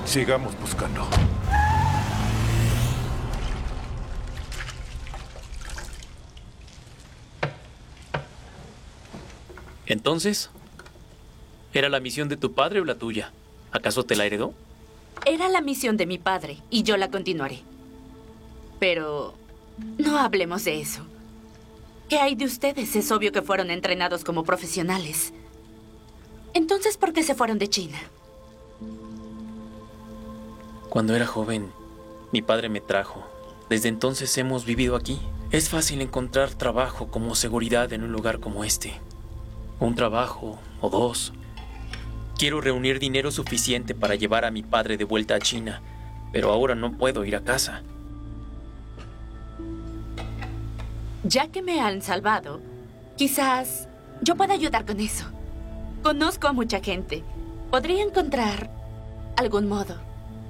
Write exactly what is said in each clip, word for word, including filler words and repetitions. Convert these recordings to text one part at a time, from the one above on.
Sigamos buscando. Entonces, ¿era la misión de tu padre o la tuya? ¿Acaso te la heredó? Era la misión de mi padre y yo la continuaré. Pero no hablemos de eso. ¿Qué hay de ustedes? Es obvio que fueron entrenados como profesionales. Entonces, ¿por qué se fueron de China? Cuando era joven, mi padre me trajo. Desde entonces hemos vivido aquí. Es fácil encontrar trabajo como seguridad en un lugar como este. Un trabajo o dos. Quiero reunir dinero suficiente para llevar a mi padre de vuelta a China, pero ahora no puedo ir a casa. Ya que me han salvado, quizás yo pueda ayudar con eso. Conozco a mucha gente. Podría encontrar algún modo.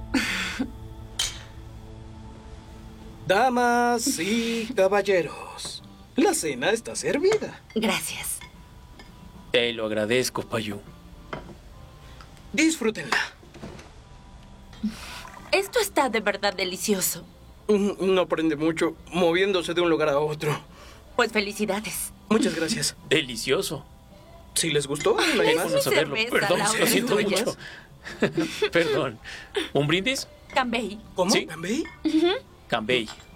Damas y caballeros, la cena está servida. Gracias. Te lo agradezco, Payu. Disfrútenla. Esto está de verdad delicioso. Mm, No aprende mucho moviéndose de un lugar a otro. Pues felicidades. Muchas gracias. Delicioso. Si les gustó, no hay Es más. mi Bueno saberlo. cerveza, Perdón, Laura, lo siento es tuya. mucho. Perdón. ¿Un brindis? Cambay. ¿Cómo? Sí. ¿Cambay? Cambay.